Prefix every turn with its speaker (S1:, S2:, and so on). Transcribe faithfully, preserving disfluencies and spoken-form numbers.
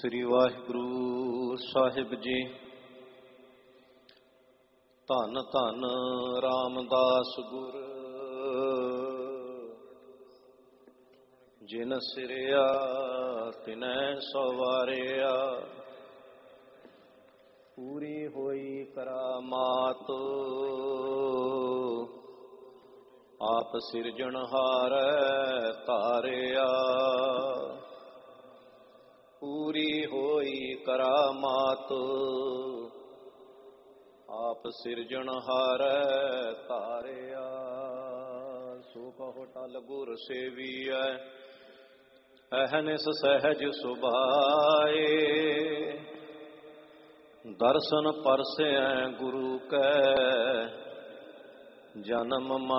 S1: ਸ੍ਰੀ ਵਾਹਿਗੁਰੂ ਸਾਹਿਬ ਜੀ। ਧੰਨ ਧੰਨ ਰਾਮਦਾਸ ਗੁਰ, ਜਿਨ ਸਿਰਿਆ ਤਿਨੈ ਸਵਾਰਿਆ। ਪੂਰੀ ਹੋਈ ਕਰਾਮਾਤ, ਆਪ ਸਿਰਜਣਹਾਰੈ ਧਾਰਿਆ। ਪੂਰੀ ਹੋਈ ਕਰਾਮਾਤ, ਆਪ ਸਿਰਜਣਹਾਰੈ ਧਾਰਿਆ। ਸੋ ਕਹੋ ਟਲ ਗੁਰ ਸੇਵੀਐ, ਅਹਨਿਸ ਸਹਿਜ ਸੁਭਾਏ। ਦਰਸ਼ਨ ਪਰਸੈ ਗੁਰੂ ਕੈ, ਜਨਮ